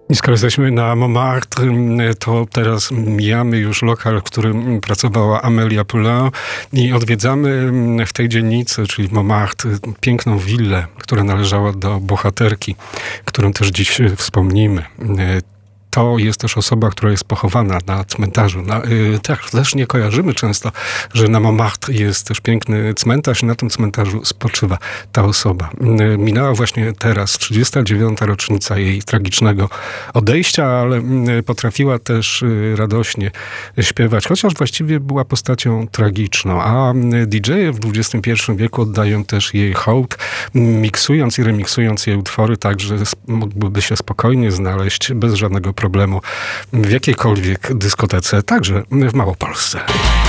I skoro jesteśmy na Montmartre, to teraz mijamy już lokal, w którym pracowała Amélie Poulain i odwiedzamy w tej dzielnicy, czyli w Montmartre, piękną willę, która należała do bohaterki, którą też dziś wspomnimy. To jest też osoba, która jest pochowana na cmentarzu. Też nie kojarzymy często, że na Montmartre jest też piękny cmentarz i na tym cmentarzu spoczywa ta osoba. Minęła właśnie teraz 39. rocznica jej tragicznego odejścia, ale potrafiła też radośnie śpiewać, chociaż właściwie była postacią tragiczną. A DJ-e w XXI wieku oddają też jej hołd, miksując i remiksując jej utwory tak, że mógłby się spokojnie znaleźć bez żadnego problemu w jakiejkolwiek dyskotece, także w Małopolsce.